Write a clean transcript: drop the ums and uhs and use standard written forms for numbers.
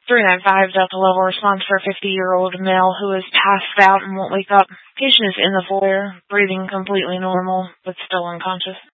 395 Delta level response for a 50-year-old male who is passed out and won't wake up. Patient is in the foyer, breathing completely normal, but still unconscious.